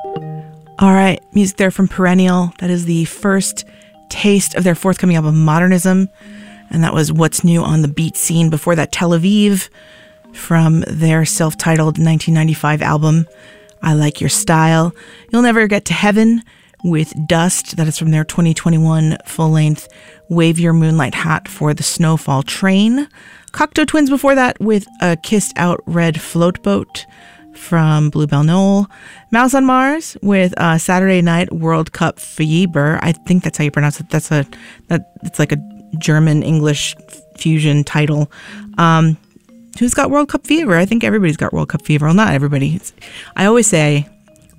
All right, music there from Perennial. That is the first taste of their forthcoming album, Modernism. And that was What's New on the Beat Scene. Before that, Tel Aviv from their self-titled 1995 album, I Like Your Style. You'll Never Get to Heaven with Dust. That is from their 2021 full-length Wave Your Moonlight Hat for the Snowfall Train. Cocteau Twins before that with a Kissed Out Red Float Boat from Bluebell Knoll. Mouse on Mars with Saturday Night World Cup Fieber. I think that's how you pronounce it. It's like a German-English fusion title. Who's got World Cup fever? I think everybody's got World Cup fever. Well, not everybody. I always say,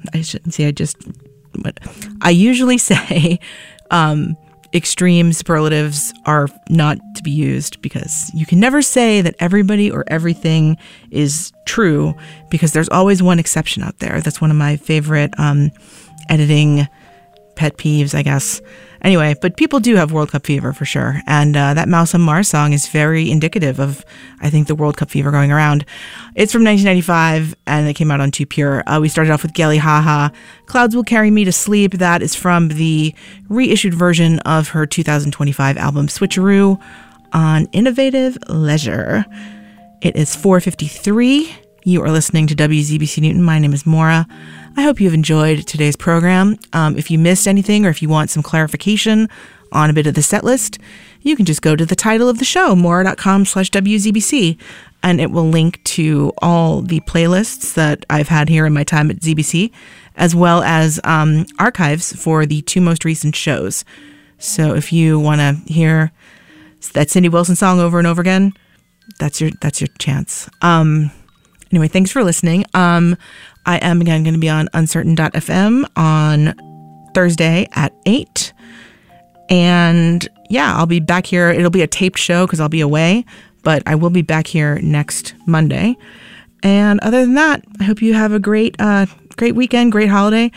I usually say extreme superlatives are not to be used because you can never say that everybody or everything is true because there's always one exception out there. That's one of my favorite editing pet peeves, I guess. Anyway, but people do have World Cup fever for sure. And that Mouse on Mars song is very indicative of, I think, the World Cup fever going around. It's from 1995 and it came out on Too Pure. We started off with Gelly Haha, Clouds Will Carry Me to Sleep. That is from the reissued version of her 2025 album Switcheroo on Innovative Leisure. It is 4:53. You are listening to WZBC Newton. My name is Maura. I hope you've enjoyed today's program. If you missed anything or if you want some clarification on a bit of the set list, you can just go to the title of the show, maura.com/WZBC, and it will link to all the playlists that I've had here in my time at ZBC, as well as archives for the 2 most recent shows. So if you want to hear that Cindy Wilson song over and over again, that's your chance. Anyway, thanks for listening. I am, again, going to be on Uncertain.fm on Thursday at 8. And yeah, I'll be back here. It'll be a taped show because I'll be away, but I will be back here next Monday. And other than that, I hope you have a great weekend, great holiday.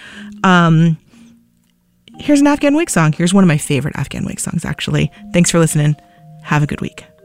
Here's an Afghan Wig song. Here's one of my favorite Afghan Wig songs, actually. Thanks for listening. Have a good week.